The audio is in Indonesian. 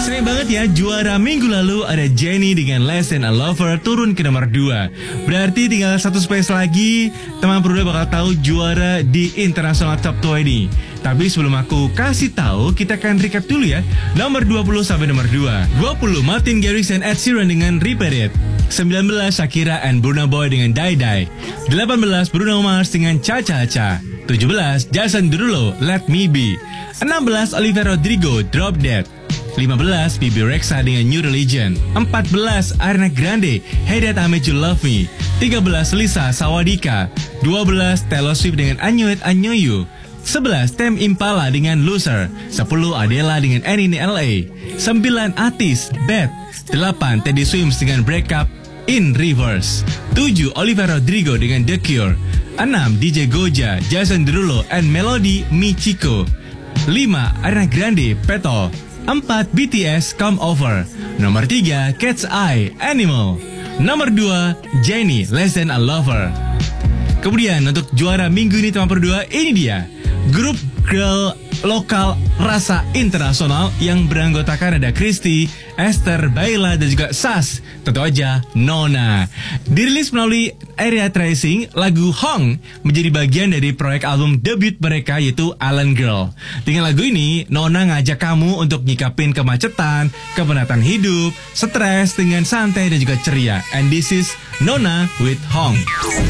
Senang banget ya, juara minggu lalu ada Jennie dengan Less Than a Lover turun ke nomor 2. Berarti tinggal satu space lagi, teman berdua bakal tahu juara di International Top 20. Tapi sebelum aku kasih tahu, kita akan recap dulu ya. Nomor 20 sampai nomor 2. 20 Martin Garrix and Ed Sheeran dengan Repeat It. 19 Shakira and Burna Boy dengan Die Die. 18 Bruno Mars dengan Cha Cha Cha. 17 Jason Derulo Let Me Be. 16 Olivia Rodrigo Drop Dead. 15 Bebe Rexha dengan New Religion. 14 Ariana Grande Hey That I Made You Love Me. 13 Lisa Sawadika. 12 Taylor Swift dengan I Knew It I Knew You. 11 Tame Impala dengan Loser. 10 Adele dengan Annie in LA. 9 Atis Bad. 8 Teddy Swims dengan Break Up in Reverse. 7 Olivia Rodrigo dengan The Cure. 6 DJ Goja Jason Derulo and Melody Michiko. 5 Ariana Grande Peto. 4 BTS Come Over. Nomor 3 Cat's Eye Animal. Nomor 2 Jennie Less Than a Lover. Kemudian untuk juara minggu ini teman berdua, ini dia grup girl lokal rasa internasional yang beranggotakan ada Christy, Esther, Baila dan juga Sas. Tentu aja Nona. Dirilis melalui Area Tracing, lagu Hong menjadi bagian dari proyek album debut mereka yaitu Island Girl. Dengan lagu ini, Nona ngajak kamu untuk nyikapin kemacetan, kepenatan hidup, stres dengan santai dan juga ceria. And this is Nona with Hong.